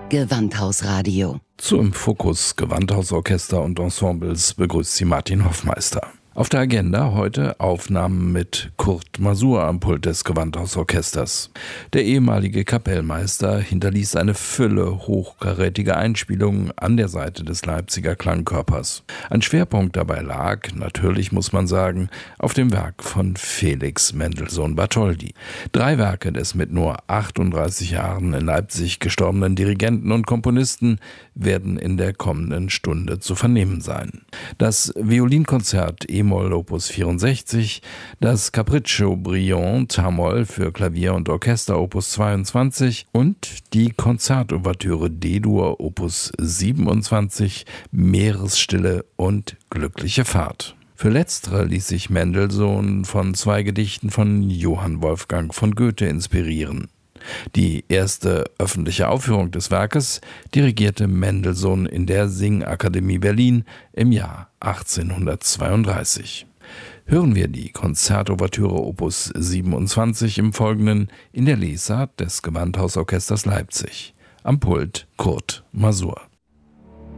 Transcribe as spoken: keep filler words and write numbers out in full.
Gewandhausradio. Zu Im Fokus Gewandhausorchester und Ensembles begrüßt sie Martin Hoffmeister. Auf der Agenda heute Aufnahmen mit Kurt Masur am Pult des Gewandhausorchesters. Der ehemalige Kapellmeister hinterließ eine Fülle hochkarätiger Einspielungen an der Seite des Leipziger Klangkörpers. Ein Schwerpunkt dabei lag, natürlich muss man sagen, auf dem Werk von Felix Mendelssohn Bartholdy. Drei Werke des mit nur achtunddreißig Jahren in Leipzig gestorbenen Dirigenten und Komponisten werden in der kommenden Stunde zu vernehmen sein. Das Violinkonzert E-Moll Opus vierundsechzig, das Capriccio Brillant Hamoll für Klavier und Orchester Opus zweiundzwanzig und die Konzertouvertüre D-Dur Opus siebenundzwanzig Meeresstille und glückliche Fahrt. Für letztere ließ sich Mendelssohn von zwei Gedichten von Johann Wolfgang von Goethe inspirieren. Die erste öffentliche Aufführung des Werkes dirigierte Mendelssohn in der Singakademie Berlin im Jahr achtzehnhundertzweiunddreißig. Hören wir die Konzertouvertüre Opus siebenundzwanzig im Folgenden in der Lesart des Gewandhausorchesters Leipzig. Am Pult Kurt Masur.